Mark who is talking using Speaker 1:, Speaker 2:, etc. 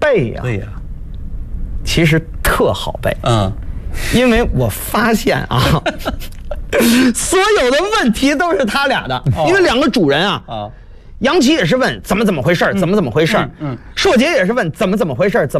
Speaker 1: 背呀？
Speaker 2: 对呀，
Speaker 1: 其实特好背。因为我发现啊，所有的问题都是他俩的，因为两个主人啊，杨琦也是问怎么回事，怎么回事，硕杰也是问怎么回事，